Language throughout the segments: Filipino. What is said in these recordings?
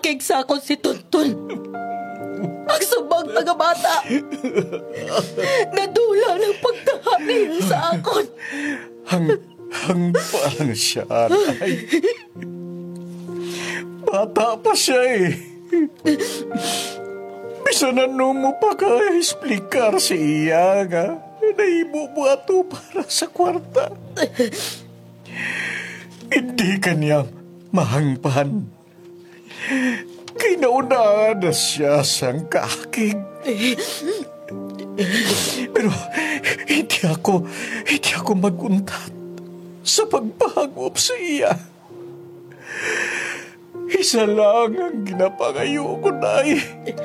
gigsakon si Tuntun. Ang subang mga bata. Nadula ng pagtahari sa akon. Hang parang siya, Nay. Bata pa siya eh. Bisan ano mo pa ka-explicar si iya nga. Nahimo mo ato para sa kwarta. Hindi kanyang mahangpan. Kay nauna na siya sang kaakig. Pero hindi ako maguntat sa pagpahagop sa iya. Isa lang ang ginapangayo ko, Nay.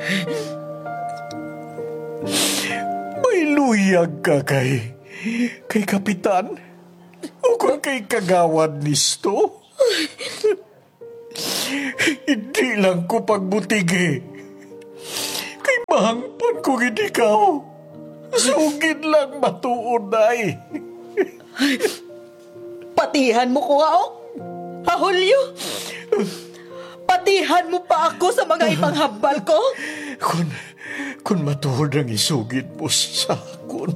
May luyag ka kay Kapitan o kay Kagawad nisto. Hindi lang ko pagbutigi. Kay mahangpan ko ikaw. Sugid lang matuod, Nay. Patihan mo ko ako, Julio. Patihan mo pa ako sa mga ibang hambal ko. Kung matuod ang isugid mo sa akon,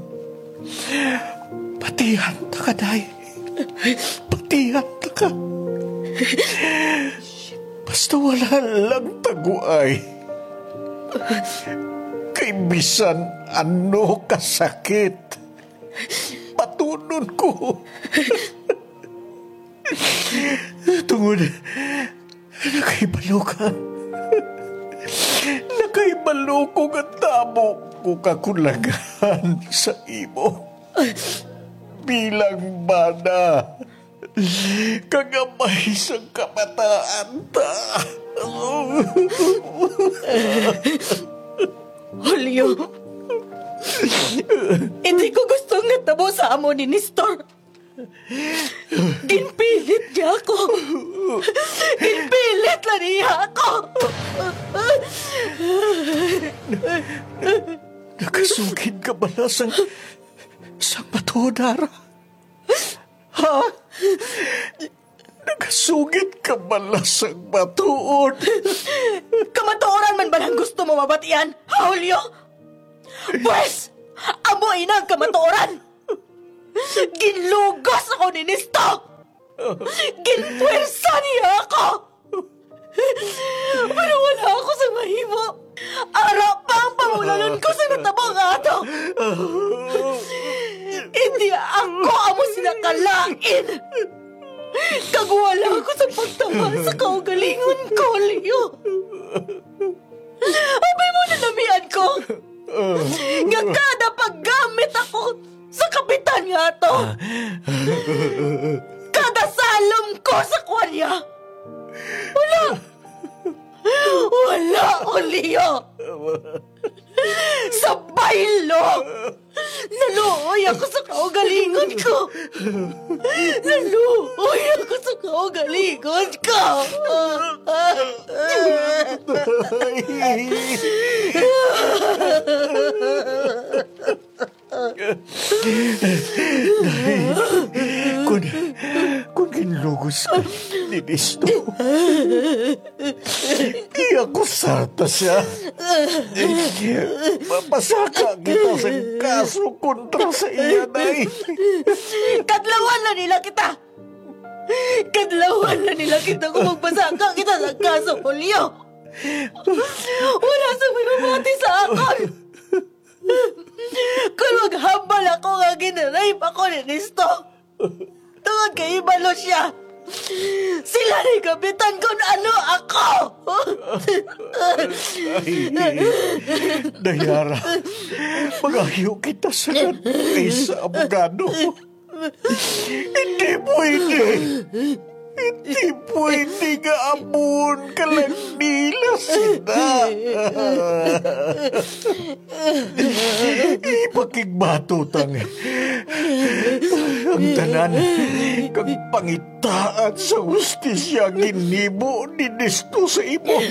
patihan ta ka, Day. Patihan ta ka. Basta wala lang taguay. Kay bisan ano kasakit, patunon ko. Tungod, nakaibalo ka. Nakaibalo ko nga tamo ko kakulagan sa imo. Bilang bana, kagamay sa kabataan ta. Julio, hindi ko gustong natabo sa amo ni Nestor. Ginpilit niya ako. Ginpilit na niya ako. Nakasugid ka bala sa matodara? Ha? Nakasugid ka bala sa matuod? Kamatuoran man ba lang gusto mo mabatian, Julio? Pues, amo inang kamatuoran. Ginlugos ako ni Nisto. Ginpuwersa niya ako. Pero wala ako sa mahimo. Ara pa ang pangulanan ko sa natabang ato. Hindi ako amo sinakalain. Kagwala ako sa pagtamal sa kaugalingon ko, Leo. Abay mo na namian ko. Nga kada paggamit ako sa kapitan nga to. Kada salom ko sa kanya. Wala, Leo. Sa bailo, naluoy ako sa kaugalingon ko. Naluoy ako sa kaugalingon ko. Kung ginlugos ka ni Nisto, ako sarta siya. Mapasaka kita sa kaso kontra sa iya, Nay. Kadlawan na nila kita. Kadlawan na nila kita kung magpasaka kita sa kaso, Julio. Wala sa minumati sa akon. Kung maghambal ako nga ginarape ako ni Nisto, tungod kay ibalo siya. Sila ni kapitan kung ano ako. Dayara, magahiyo kita sa isa abogado. Hindi pwede. Hindi pwede nga amon ka lang nila sila. Ipakigbatutang ang tanan kang pangitaan sa ustisya ginhibo ni Nisto sa imo.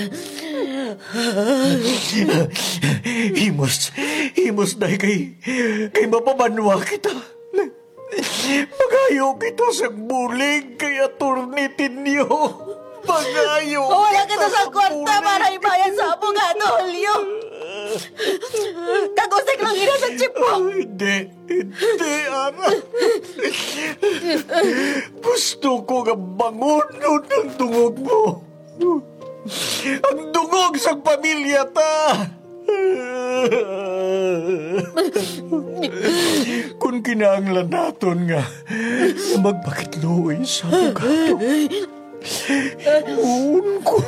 Himos na kay mapamanwa kita. Magayo kita sa bulig kay attorney Tinyo. Pagayo! Wala kita sa kwarta para ibayad sa abogado, Julio. Kagusik lang ina sa chip mo. Hindi, Ara. Gusto ko nga bangonon ang dungog mo. Ang dungog sa pamilya ta. Kung kinahanglan naton nga magpakitluoy sa abogado, uun ko.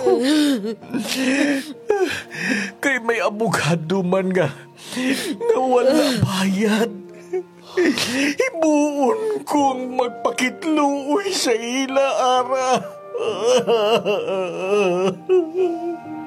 Kay may abogado man nga wala bayad. Ibuon kong magpakitluoy sa ila, Ara.